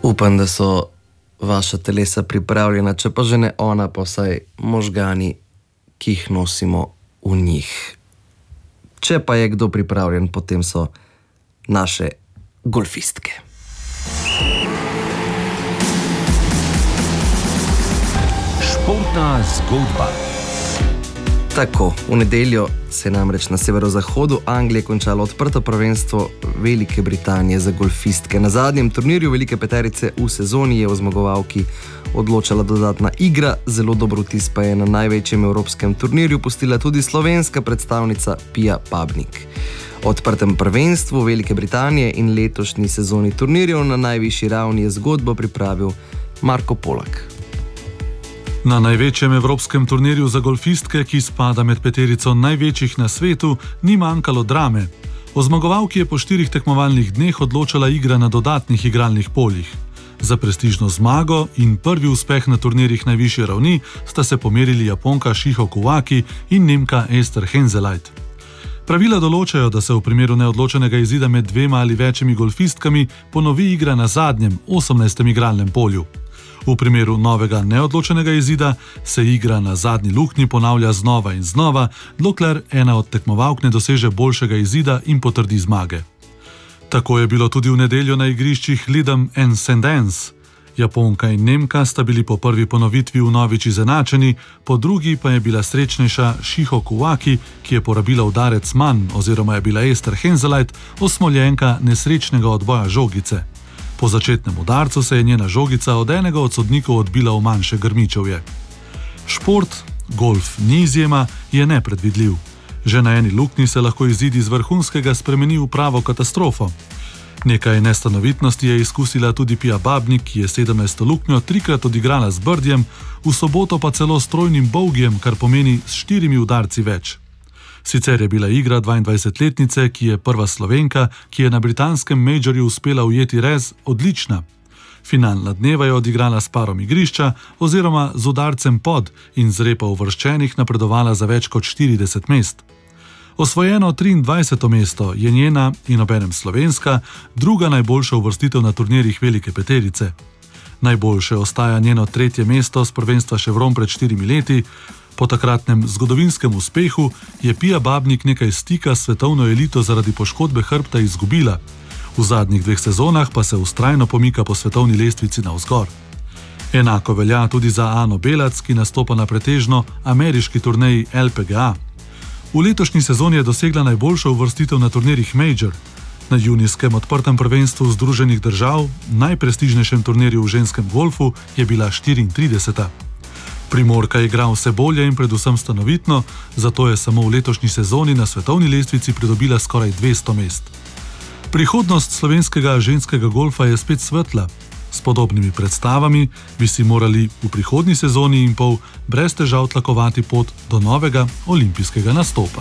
Upam, da so vaša telesa pripravljena, če pa že ne ona, pa vsaj možgani, ki jih nosimo v njih. Če pa je kdo pripravljen, potem so naše golfistke. Športna zgodba. Tako, v nedeljo se je namreč na severozahodu Anglije končalo odprto prvenstvo Velike Britanije za golfistke. Na zadnjem turnirju Velike peterice v sezoni je o zmagovalki odločala dodatna igra, zelo dober vtis pa je na največjem evropskem turnirju pustila tudi slovenska predstavnica Pia Babnik. O odprtem prvenstvu Velike Britanije in letošnji sezoni turnirjev na najvišji ravni je zgodbo pripravil Marko Polak. Na največjem evropskem turnirju za golfistke, ki spada med peterico največjih na svetu, ni manjkalo drame. O zmagovalki je po 4 tekmovalnih dneh odločala igra na dodatnih igralnih poljih. Za prestižno zmago in prvi uspeh na turnirjih najvišje ravni sta se pomerili Japonka Shiho Kuwaki in Nemka Esther Henseleit. Pravila določajo, da se v primeru neodločenega izida med dvema ali večjimi golfistkami ponovi igra na zadnjem, 18. igralnem polju. V primeru novega neodločenega izida se igra na zadnji luknji ponavlja znova in znova, dokler ena od tekmovalk ne doseže boljšega izida in potrdi zmage. Tako je bilo tudi v nedeljo na igriščih Lidham and St. Anne's. Japonka in Nemka sta bili po prvi ponovitvi vnovič izenačeni, po drugi pa je bila srečnejša Shiho Kuwaki, ki je porabila udarec manj, oziroma je bila Esther Henseleit osmoljenka nesrečnega odboja žogice. Po začetnem udarcu se je njena žogica od enega od sodnikov odbila v manjše grmičevje. Šport, golf ni izjema, je nepredvidljiv. Že na eni luknji se lahko izid iz vrhunskega spremeni v pravo katastrofo. Nekaj nestanovitnosti je izkusila tudi Pia Babnik, ki je 17. luknjo 3-krat odigrala z birdiem, v soboto pa celo s trojnim bogeyjem, kar pomeni s 4 udarci več. Sicer je bila igra 22-letnice, ki je prva Slovenka, ki je na britanskem majorju uspela ujeti rez, odlična. Finalna dneva je odigrala s parom igrišča oziroma z udarcem pod in z repa uvrščenih napredovala za več kot 40 mest. Osvojeno 23. mesto je njena in obenem slovenska druga najboljša uvrstitev na turnirjih Velike peterice. Najboljše ostaja njeno 3. mesto s prvenstva Chevron pred 4 leti. Po takratnem zgodovinskem uspehu je Pia Babnik nekaj stika s svetovno elito zaradi poškodbe hrbta izgubila. V zadnjih 2 sezonah pa se vztrajno pomika po svetovni lestvici navzgor. Enako velja tudi za Ano Belac, ki nastopa na pretežno ameriški turneji LPGA. V letošnji sezoni je dosegla najboljšo uvrstitev na turnirjih Major. Na junijskem odprtem prvenstvu Združenih držav, najprestižnejšem turnirju v ženskem golfu, je bila 34. Primorka igra vse bolje in predvsem stanovitno, zato je samo v letošnji sezoni na svetovni lestvici pridobila skoraj 200 mest. Prihodnost slovenskega ženskega golfa je spet svetla. S podobnimi predstavami bi si morali v prihodnji sezoni in pol brez težav tlakovati pot do novega olimpijskega nastopa.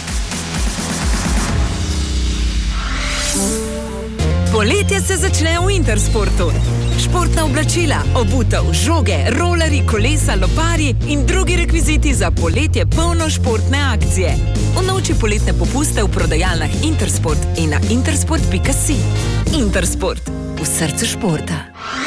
Poletje se začne v Intersportu. Športna oblačila, obutev, žoge, rolerji, kolesa, loparji in drugi rekviziti za poletje polno športne akcije. Unovči poletne popuste v prodajalnah Intersport in na intersport.si. Intersport, v srcu športa.